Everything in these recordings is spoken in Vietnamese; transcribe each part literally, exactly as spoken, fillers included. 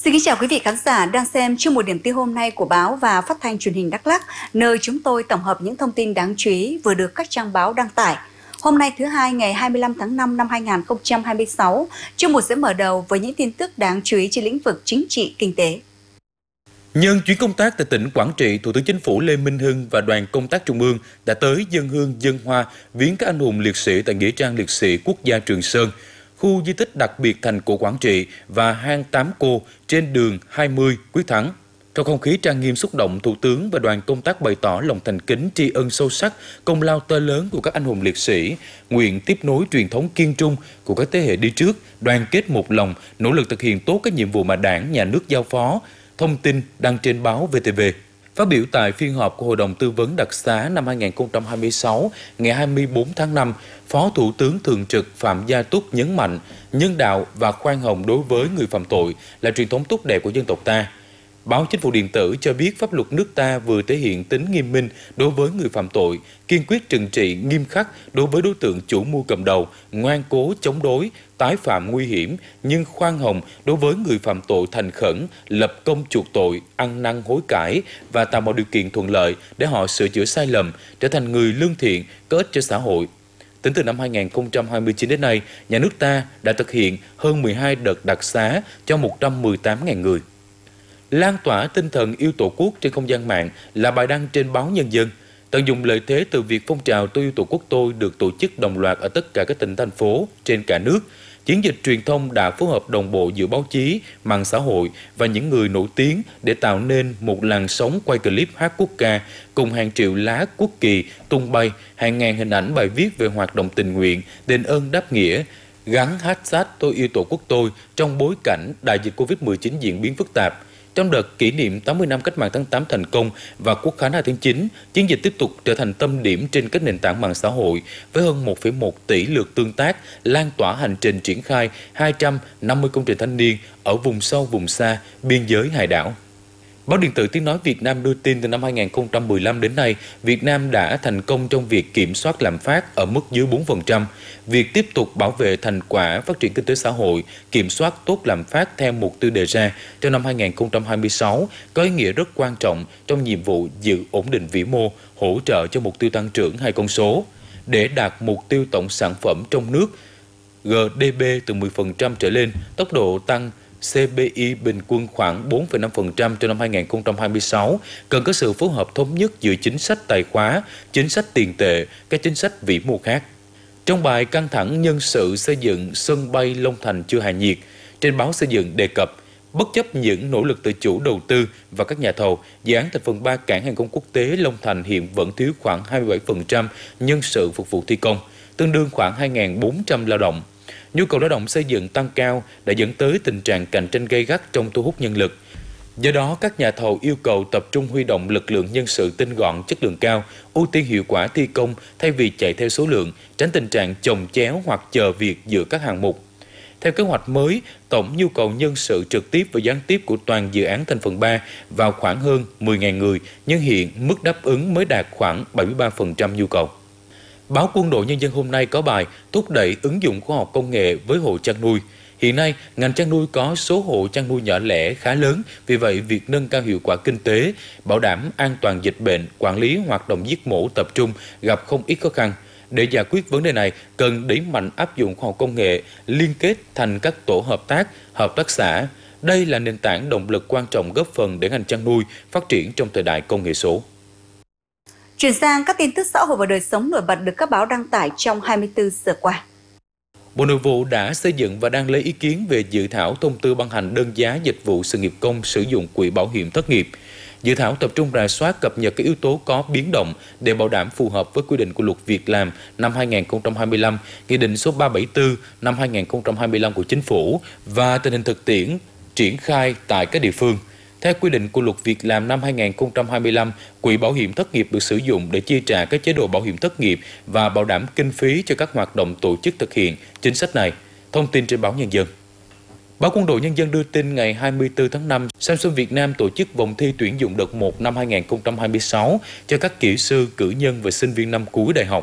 Xin kính chào quý vị khán giả đang xem chương một điểm tin hôm nay của báo và phát thanh truyền hình Đắk Lắk, nơi chúng tôi tổng hợp những thông tin đáng chú ý vừa được các trang báo đăng tải. Hôm nay thứ hai ngày hai mươi lăm tháng năm năm hai nghìn không trăm hai mươi sáu, chương một sẽ mở đầu với những tin tức đáng chú ý trên lĩnh vực chính trị, kinh tế. Nhân chuyến công tác tại tỉnh Quảng Trị, Thủ tướng Chính phủ Lê Minh Hưng và đoàn công tác Trung ương đã tới dâng hương dâng hoa viếng các anh hùng liệt sĩ tại nghĩa trang liệt sĩ quốc gia Trường Sơn, khu di tích đặc biệt thành cổ Quảng Trị và hang Tám Cô trên đường hai mươi Quyết Thắng. Trong không khí trang nghiêm xúc động, Thủ tướng và đoàn công tác bày tỏ lòng thành kính tri ân sâu sắc công lao to lớn của các anh hùng liệt sĩ, nguyện tiếp nối truyền thống kiên trung của các thế hệ đi trước, đoàn kết một lòng, nỗ lực thực hiện tốt các nhiệm vụ mà Đảng, Nhà nước giao phó. Thông tin đăng trên báo vê tê vê. Phát biểu tại phiên họp của Hội đồng Tư vấn Đặc xá năm hai nghìn không trăm hai mươi sáu, ngày hai mươi tư tháng năm, Phó Thủ tướng Thường trực Phạm Gia Túc nhấn mạnh nhân đạo và khoan hồng đối với người phạm tội là truyền thống tốt đẹp của dân tộc ta. Báo Chính phủ Điện tử cho biết pháp luật nước ta vừa thể hiện tính nghiêm minh đối với người phạm tội, kiên quyết trừng trị nghiêm khắc đối với đối tượng chủ mưu cầm đầu, ngoan cố chống đối, tái phạm nguy hiểm, nhưng khoan hồng đối với người phạm tội thành khẩn, lập công chuộc tội, ăn năn hối cải và tạo mọi điều kiện thuận lợi để họ sửa chữa sai lầm, trở thành người lương thiện, có ích cho xã hội. Tính từ năm hai nghìn không trăm hai mươi chín đến nay, nhà nước ta đã thực hiện hơn mười hai đợt đặc xá cho một trăm mười tám nghìn người. Lan tỏa tinh thần yêu Tổ quốc trên không gian mạng là bài đăng trên báo Nhân dân. Tận dụng lợi thế từ việc phong trào Tôi yêu Tổ quốc tôi được tổ chức đồng loạt ở tất cả các tỉnh, thành phố trên cả nước. Chiến dịch truyền thông đã phối hợp đồng bộ giữa báo chí, mạng xã hội và những người nổi tiếng để tạo nên một làn sóng quay clip hát quốc ca cùng hàng triệu lá quốc kỳ tung bay, hàng ngàn hình ảnh bài viết về hoạt động tình nguyện, đền ơn đáp nghĩa, gắn hashtag Tôi yêu Tổ quốc tôi trong bối cảnh đại dịch Covid mười chín diễn biến phức tạp. Trong đợt kỷ niệm tám mươi năm Cách mạng tháng tám thành công và Quốc khánh hai tháng chín, chiến dịch tiếp tục trở thành tâm điểm trên các nền tảng mạng xã hội với hơn một phẩy một tỷ lượt tương tác, lan tỏa hành trình triển khai hai trăm năm mươi công trình thanh niên ở vùng sâu, vùng xa, biên giới hải đảo. Báo điện tử Tiếng nói Việt Nam đưa tin từ năm hai nghìn không trăm mười lăm đến nay, Việt Nam đã thành công trong việc kiểm soát lạm phát ở mức dưới bốn phần trăm. Việc tiếp tục bảo vệ thành quả phát triển kinh tế xã hội, kiểm soát tốt lạm phát theo mục tiêu đề ra cho năm hai nghìn không trăm hai mươi sáu có ý nghĩa rất quan trọng trong nhiệm vụ giữ ổn định vĩ mô, hỗ trợ cho mục tiêu tăng trưởng hai con số. Để đạt mục tiêu tổng sản phẩm trong nước G D P từ mười phần trăm trở lên, tốc độ tăng C P I bình quân khoảng bốn phẩy năm phần trăm cho năm hai nghìn không trăm hai mươi sáu, cần có sự phối hợp thống nhất giữa chính sách tài khóa, chính sách tiền tệ, các chính sách vĩ mô khác. Trong bài căng thẳng nhân sự xây dựng sân bay Long Thành chưa hạ nhiệt, trên báo Xây dựng đề cập, bất chấp những nỗ lực từ chủ đầu tư và các nhà thầu, dự án thành phần ba cảng hàng không quốc tế Long Thành hiện vẫn thiếu khoảng hai mươi bảy phần trăm nhân sự phục vụ thi công, tương đương khoảng hai nghìn bốn trăm lao động. Nhu cầu lao động xây dựng tăng cao đã dẫn tới tình trạng cạnh tranh gay gắt trong thu hút nhân lực. Do đó, các nhà thầu yêu cầu tập trung huy động lực lượng nhân sự tinh gọn, chất lượng cao, ưu tiên hiệu quả thi công thay vì chạy theo số lượng, tránh tình trạng chồng chéo hoặc chờ việc giữa các hạng mục. Theo kế hoạch mới, tổng nhu cầu nhân sự trực tiếp và gián tiếp của toàn dự án thành phần ba vào khoảng hơn mười nghìn người, nhưng hiện mức đáp ứng mới đạt khoảng bảy mươi ba phần trăm nhu cầu. Báo Quân đội Nhân dân hôm nay có bài thúc đẩy ứng dụng khoa học công nghệ với hộ chăn nuôi. Hiện nay, ngành chăn nuôi có số hộ chăn nuôi nhỏ lẻ khá lớn, vì vậy việc nâng cao hiệu quả kinh tế, bảo đảm an toàn dịch bệnh, quản lý hoạt động giết mổ tập trung gặp không ít khó khăn. Để giải quyết vấn đề này, cần đẩy mạnh áp dụng khoa học công nghệ, liên kết thành các tổ hợp tác, hợp tác xã. Đây là nền tảng động lực quan trọng góp phần để ngành chăn nuôi phát triển trong thời đại công nghệ số. Chuyển sang các tin tức xã hội và đời sống nổi bật được các báo đăng tải trong hai mươi tư giờ qua. Bộ Nội vụ đã xây dựng và đang lấy ý kiến về dự thảo thông tư ban hành đơn giá dịch vụ sự nghiệp công sử dụng quỹ bảo hiểm thất nghiệp. Dự thảo tập trung rà soát cập nhật các yếu tố có biến động để bảo đảm phù hợp với quy định của Luật Việc làm năm hai nghìn không trăm hai mươi lăm, Nghị định số ba trăm bảy mươi tư năm hai nghìn không trăm hai mươi lăm của Chính phủ và tình hình thực tiễn triển khai tại các địa phương. Theo quy định của Luật Việc làm năm hai nghìn không trăm hai mươi lăm, quỹ bảo hiểm thất nghiệp được sử dụng để chi trả các chế độ bảo hiểm thất nghiệp và bảo đảm kinh phí cho các hoạt động tổ chức thực hiện chính sách này. Thông tin trên báo Nhân dân. Báo Quân đội Nhân dân đưa tin ngày hai mươi tư tháng năm, Samsung Việt Nam tổ chức vòng thi tuyển dụng đợt một năm hai nghìn không trăm hai mươi sáu cho các kỹ sư, cử nhân và sinh viên năm cuối đại học.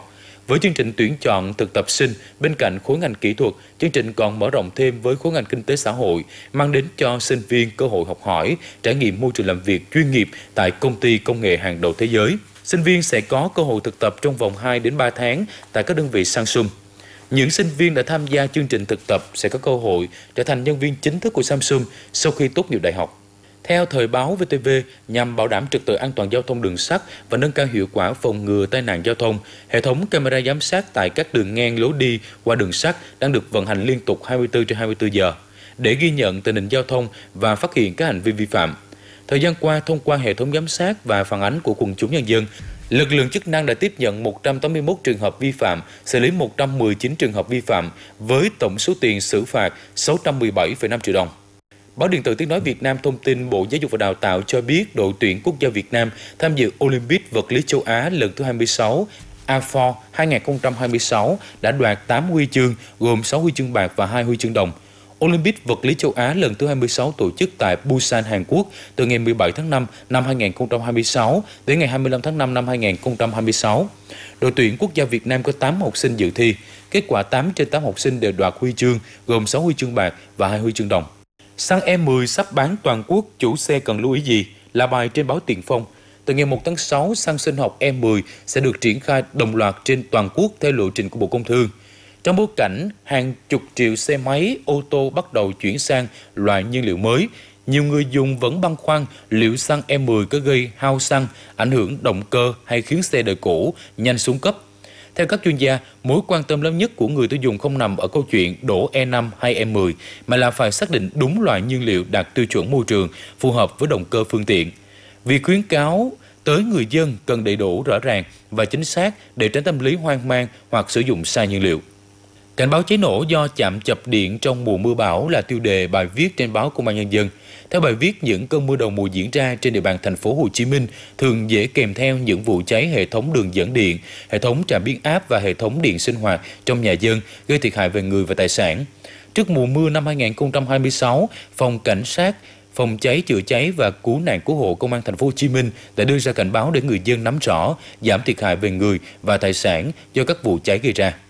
Với chương trình tuyển chọn thực tập sinh, bên cạnh khối ngành kỹ thuật, chương trình còn mở rộng thêm với khối ngành kinh tế xã hội, mang đến cho sinh viên cơ hội học hỏi, trải nghiệm môi trường làm việc chuyên nghiệp tại công ty công nghệ hàng đầu thế giới. Sinh viên sẽ có cơ hội thực tập trong vòng hai đến ba tháng tại các đơn vị Samsung. Những sinh viên đã tham gia chương trình thực tập sẽ có cơ hội trở thành nhân viên chính thức của Samsung sau khi tốt nghiệp đại học. Theo Thời báo vê tê vê, nhằm bảo đảm trật tự an toàn giao thông đường sắt và nâng cao hiệu quả phòng ngừa tai nạn giao thông, hệ thống camera giám sát tại các đường ngang lối đi qua đường sắt đang được vận hành liên tục hai mươi tư trên hai mươi tư giờ để ghi nhận tình hình giao thông và phát hiện các hành vi vi phạm. Thời gian qua, thông qua hệ thống giám sát và phản ánh của quần chúng nhân dân, lực lượng chức năng đã tiếp nhận một trăm tám mươi mốt trường hợp vi phạm, xử lý một trăm mười chín trường hợp vi phạm với tổng số tiền xử phạt sáu trăm mười bảy phẩy năm triệu đồng. Báo điện tử Tiếng nói Việt Nam thông tin Bộ Giáo dục và Đào tạo cho biết đội tuyển quốc gia Việt Nam tham dự Olympic vật lý châu Á lần thứ hai mươi sáu a bốn hai không hai sáu đã đoạt tám huy chương, gồm sáu huy chương bạc và hai huy chương đồng. Olympic vật lý châu Á lần thứ hai mươi sáu tổ chức tại Busan, Hàn Quốc từ ngày mười bảy tháng năm năm hai nghìn không trăm hai mươi sáu đến ngày hai mươi lăm tháng năm năm hai nghìn không trăm hai mươi sáu. Đội tuyển quốc gia Việt Nam có tám học sinh dự thi. Kết quả tám trên tám học sinh đều đoạt huy chương, gồm sáu huy chương bạc và hai huy chương đồng. Xăng E mười sắp bán toàn quốc, chủ xe cần lưu ý gì? Là bài trên báo Tiền Phong. Từ ngày một tháng sáu, xăng sinh học E mười sẽ được triển khai đồng loạt trên toàn quốc theo lộ trình của Bộ Công Thương. Trong bối cảnh hàng chục triệu xe máy, ô tô bắt đầu chuyển sang loại nhiên liệu mới, nhiều người dùng vẫn băn khoăn liệu xăng E mười có gây hao xăng, ảnh hưởng động cơ hay khiến xe đời cũ nhanh xuống cấp. Theo các chuyên gia, mối quan tâm lớn nhất của người tiêu dùng không nằm ở câu chuyện đổ E năm hay E mười, mà là phải xác định đúng loại nhiên liệu đạt tiêu chuẩn môi trường, phù hợp với động cơ phương tiện. Việc khuyến cáo tới người dân cần đầy đủ rõ ràng và chính xác để tránh tâm lý hoang mang hoặc sử dụng sai nhiên liệu. Cảnh báo cháy nổ do chạm chập điện trong mùa mưa bão là tiêu đề bài viết trên báo Công an Nhân dân. Theo bài viết, những cơn mưa đầu mùa diễn ra trên địa bàn thành phố Hồ Chí Minh thường dễ kèm theo những vụ cháy hệ thống đường dẫn điện, hệ thống trạm biến áp và hệ thống điện sinh hoạt trong nhà dân, gây thiệt hại về người và tài sản. Trước mùa mưa năm hai nghìn không trăm hai mươi sáu, Phòng Cảnh sát Phòng cháy chữa cháy và cứu nạn cứu hộ Công an thành phố Hồ Chí Minh đã đưa ra cảnh báo để người dân nắm rõ, giảm thiệt hại về người và tài sản do các vụ cháy gây ra.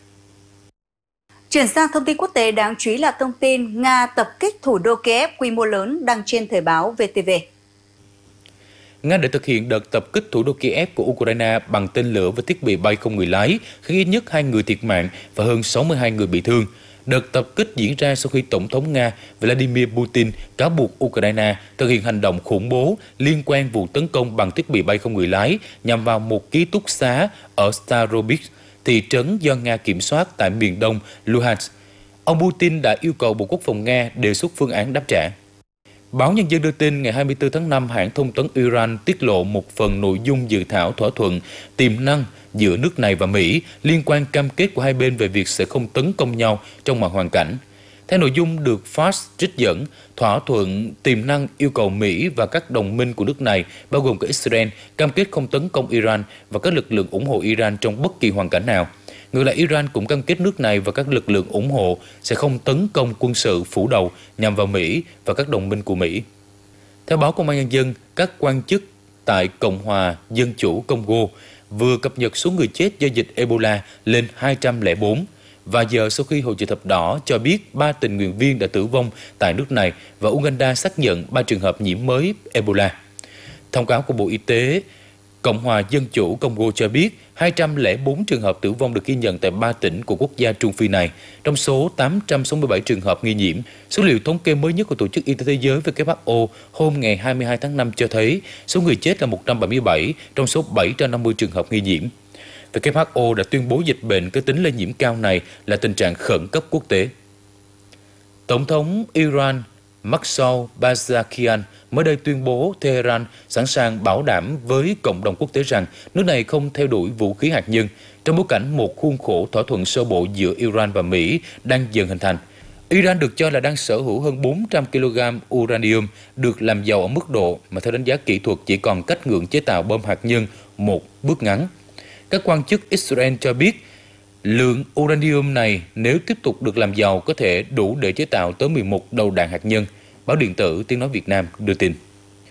Chuyển sang thông tin quốc tế đáng chú ý là thông tin Nga tập kích thủ đô Kiev quy mô lớn đăng trên Thời báo vê tê vê. Nga đã thực hiện đợt tập kích thủ đô Kiev của Ukraine bằng tên lửa và thiết bị bay không người lái, khiến ít nhất hai người thiệt mạng và hơn sáu mươi hai người bị thương. Đợt tập kích diễn ra sau khi Tổng thống Nga Vladimir Putin cáo buộc Ukraine thực hiện hành động khủng bố liên quan vụ tấn công bằng thiết bị bay không người lái nhằm vào một ký túc xá ở Starobisk, thị trấn do Nga kiểm soát tại miền đông Luhansk. Ông Putin đã yêu cầu Bộ Quốc phòng Nga đề xuất phương án đáp trả. Báo Nhân dân đưa tin ngày hai mươi tư tháng năm, hãng thông tấn Iran tiết lộ một phần nội dung dự thảo thỏa thuận tiềm năng giữa nước này và Mỹ liên quan cam kết của hai bên về việc sẽ không tấn công nhau trong mọi hoàn cảnh. Theo nội dung được Fars trích dẫn, thỏa thuận tiềm năng yêu cầu Mỹ và các đồng minh của nước này, bao gồm cả Israel, cam kết không tấn công Iran và các lực lượng ủng hộ Iran trong bất kỳ hoàn cảnh nào. Ngược lại, Iran cũng cam kết nước này và các lực lượng ủng hộ sẽ không tấn công quân sự phủ đầu nhằm vào Mỹ và các đồng minh của Mỹ. Theo báo Công an Nhân dân, các quan chức tại Cộng hòa Dân chủ Congo vừa cập nhật số người chết do dịch Ebola lên hai trăm lẻ bốn. Và giờ sau khi Hội Chữ Thập Đỏ cho biết ba tình nguyện viên đã tử vong tại nước này và Uganda xác nhận ba trường hợp nhiễm mới Ebola. Thông cáo của Bộ Y tế Cộng hòa Dân chủ Congo cho biết hai trăm lẻ bốn trường hợp tử vong được ghi nhận tại ba tỉnh của quốc gia Trung Phi này. Trong số tám trăm sáu mươi bảy trường hợp nghi nhiễm, số liệu thống kê mới nhất của Tổ chức Y tế Thế giới W H O hôm ngày hai mươi hai tháng năm cho thấy số người chết là một trăm bảy mươi bảy trong số bảy trăm năm mươi trường hợp nghi nhiễm. W H O đã tuyên bố dịch bệnh có tính lây nhiễm cao này là tình trạng khẩn cấp quốc tế. Tổng thống Iran Massoud Pezeshkian mới đây tuyên bố Tehran sẵn sàng bảo đảm với cộng đồng quốc tế rằng nước này không theo đuổi vũ khí hạt nhân, trong bối cảnh một khuôn khổ thỏa thuận sơ bộ giữa Iran và Mỹ đang dần hình thành. Iran được cho là đang sở hữu hơn bốn trăm ki lô gam uranium được làm giàu ở mức độ mà theo đánh giá kỹ thuật chỉ còn cách ngưỡng chế tạo bom hạt nhân một bước ngắn. Các quan chức Israel cho biết lượng uranium này nếu tiếp tục được làm giàu có thể đủ để chế tạo tới mười một đầu đạn hạt nhân. Báo điện tử Tiếng nói Việt Nam đưa tin.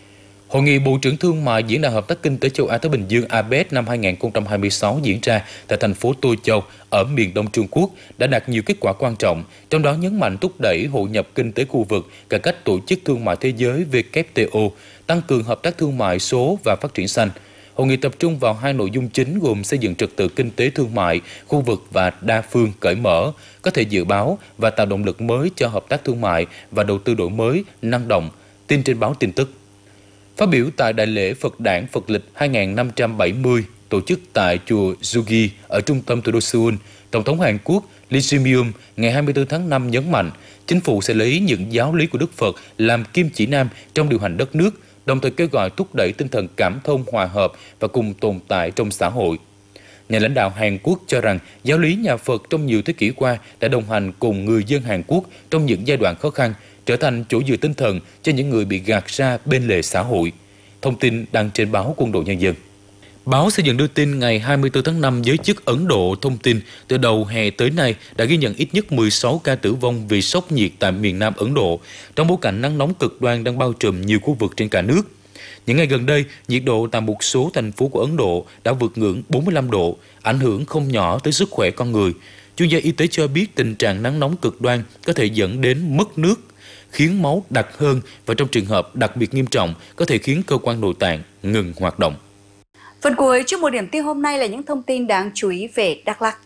Hội nghị Bộ trưởng Thương mại Diễn đàn Hợp tác Kinh tế Châu Á Thái Bình Dương a pếc năm hai nghìn không trăm hai mươi sáu diễn ra tại thành phố Tô Châu ở miền đông Trung Quốc đã đạt nhiều kết quả quan trọng, trong đó nhấn mạnh thúc đẩy hội nhập kinh tế khu vực, cải cách Tổ chức Thương mại Thế giới W T O, tăng cường hợp tác thương mại số và phát triển xanh. Hội nghị tập trung vào hai nội dung chính gồm xây dựng trật tự kinh tế thương mại, khu vực và đa phương cởi mở, có thể dự báo và tạo động lực mới cho hợp tác thương mại và đầu tư đổi mới, năng động, tin trên báo tin tức. Phát biểu tại Đại lễ Phật đản Phật lịch hai nghìn năm trăm bảy mươi tổ chức tại chùa Jugi ở trung tâm thủ đô Seoul, Tổng thống Hàn Quốc Lee Jae-myung ngày hai mươi tư tháng năm nhấn mạnh chính phủ sẽ lấy những giáo lý của Đức Phật làm kim chỉ nam trong điều hành đất nước, đồng thời kêu gọi thúc đẩy tinh thần cảm thông hòa hợp và cùng tồn tại trong xã hội. Nhà lãnh đạo Hàn Quốc cho rằng giáo lý nhà Phật trong nhiều thế kỷ qua đã đồng hành cùng người dân Hàn Quốc trong những giai đoạn khó khăn, trở thành chỗ dựa tinh thần cho những người bị gạt ra bên lề xã hội. Thông tin đăng trên báo Quân đội Nhân dân. Báo Xây dựng đưa tin ngày hai mươi tư tháng năm, giới chức Ấn Độ thông tin từ đầu hè tới nay đã ghi nhận ít nhất mười sáu ca tử vong vì sốc nhiệt tại miền Nam Ấn Độ, trong bối cảnh nắng nóng cực đoan đang bao trùm nhiều khu vực trên cả nước. Những ngày gần đây, nhiệt độ tại một số thành phố của Ấn Độ đã vượt ngưỡng bốn mươi lăm độ, ảnh hưởng không nhỏ tới sức khỏe con người. Chuyên gia y tế cho biết tình trạng nắng nóng cực đoan có thể dẫn đến mất nước, khiến máu đặc hơn và trong trường hợp đặc biệt nghiêm trọng có thể khiến cơ quan nội tạng ngừng hoạt động. Phần cuối trong một điểm tin hôm nay là những thông tin đáng chú ý về Đắk Lắk.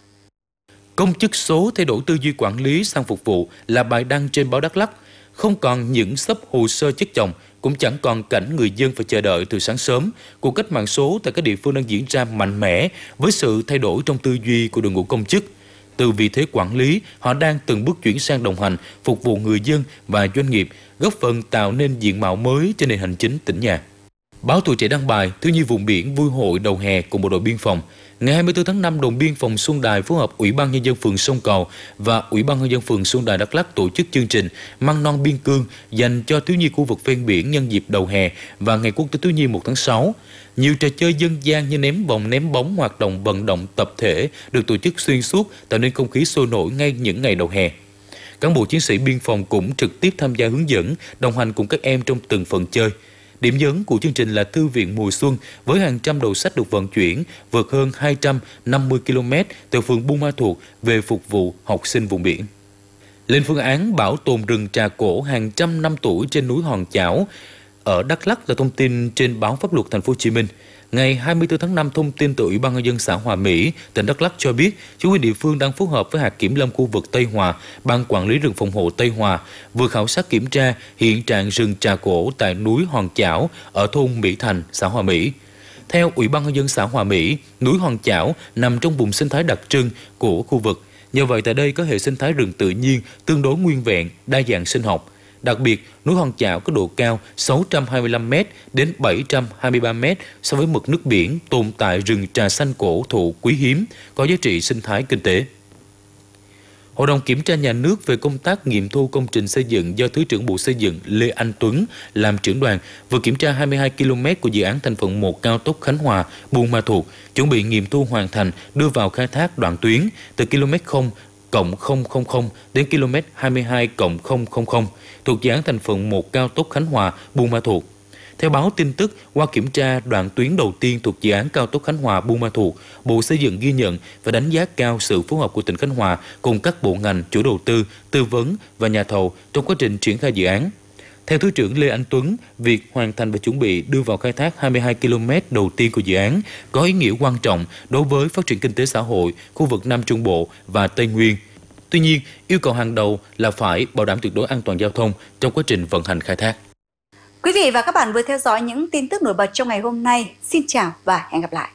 Công chức số thay đổi tư duy quản lý sang phục vụ là bài đăng trên báo Đắk Lắk. Không còn những xấp hồ sơ chất chồng, cũng chẳng còn cảnh người dân phải chờ đợi từ sáng sớm. Cuộc cách mạng số tại các địa phương đang diễn ra mạnh mẽ với sự thay đổi trong tư duy của đội ngũ công chức. Từ vị thế quản lý, họ đang từng bước chuyển sang đồng hành, phục vụ người dân và doanh nghiệp, góp phần tạo nên diện mạo mới cho nền hành chính tỉnh nhà. Báo Tuổi Trẻ đăng bài thiếu nhi vùng biển vui hội đầu hè cùng bộ đội biên phòng. Ngày hai mươi tư tháng năm, đồn biên phòng Xuân Đài phối hợp Ủy ban Nhân dân phường Sông Cầu và Ủy ban Nhân dân phường Xuân Đài Đắk Lắk tổ chức chương trình Măng non biên cương dành cho thiếu nhi khu vực ven biển nhân dịp đầu hè và Ngày Quốc tế thiếu nhi một tháng sáu. Nhiều trò chơi dân gian như ném vòng, ném bóng, hoạt động vận động tập thể được tổ chức xuyên suốt, tạo nên không khí sôi nổi ngay những ngày đầu hè. Cán bộ chiến sĩ biên phòng cũng trực tiếp tham gia hướng dẫn, đồng hành cùng các em trong từng phần chơi. Điểm nhấn của chương trình là thư viện mùa xuân với hàng trăm đầu sách được vận chuyển vượt hơn hai trăm năm mươi ki lô mét từ phường Buôn Ma Thuột về phục vụ học sinh vùng biển. Lên phương án bảo tồn rừng trà cổ hàng trăm năm tuổi trên núi Hòn Chảo ở Đắk Lắk là thông tin trên báo Pháp luật Thành phố Hồ Chí Minh. Ngày hai mươi tư tháng năm, thông tin từ Ủy ban Nhân dân xã Hòa Mỹ, tỉnh Đắk Lắk cho biết, chính quyền địa phương đang phối hợp với hạt kiểm lâm khu vực Tây Hòa, ban quản lý rừng phòng hộ Tây Hòa vừa khảo sát kiểm tra hiện trạng rừng trà cổ tại núi Hòn Chảo ở thôn Mỹ Thành, xã Hòa Mỹ. Theo Ủy ban Nhân dân xã Hòa Mỹ, núi Hòn Chảo nằm trong vùng sinh thái đặc trưng của khu vực. Nhờ vậy tại đây có hệ sinh thái rừng tự nhiên tương đối nguyên vẹn, đa dạng sinh học. Đặc biệt, núi Hòn Chảo có độ cao sáu trăm hai mươi lăm mét đến bảy trăm hai mươi ba mét so với mực nước biển, tồn tại rừng trà xanh cổ thụ quý hiếm, có giá trị sinh thái kinh tế. Hội đồng Kiểm tra Nhà nước về công tác nghiệm thu công trình xây dựng do Thứ trưởng Bộ Xây dựng Lê Anh Tuấn làm trưởng đoàn vừa kiểm tra hai mươi hai ki lô mét của dự án thành phần một cao tốc Khánh Hòa - Buôn Ma Thuột, chuẩn bị nghiệm thu hoàn thành đưa vào khai thác đoạn tuyến từ km không cộng không không không đến km hai mươi hai cộng không không không thuộc dự án thành phần một cao tốc Khánh Hòa - Buôn Ma Thuột. Theo báo tin tức, qua kiểm tra đoạn tuyến đầu tiên thuộc dự án cao tốc Khánh Hòa - Buôn Ma Thuột, Bộ Xây dựng ghi nhận và đánh giá cao sự phối hợp của tỉnh Khánh Hòa cùng các bộ ngành, chủ đầu tư, tư vấn và nhà thầu trong quá trình triển khai dự án. Theo Thứ trưởng Lê Anh Tuấn, việc hoàn thành và chuẩn bị đưa vào khai thác hai mươi hai ki lô mét đầu tiên của dự án có ý nghĩa quan trọng đối với phát triển kinh tế xã hội, khu vực Nam Trung Bộ và Tây Nguyên. Tuy nhiên, yêu cầu hàng đầu là phải bảo đảm tuyệt đối an toàn giao thông trong quá trình vận hành khai thác. Quý vị và các bạn vừa theo dõi những tin tức nổi bật trong ngày hôm nay. Xin chào và hẹn gặp lại.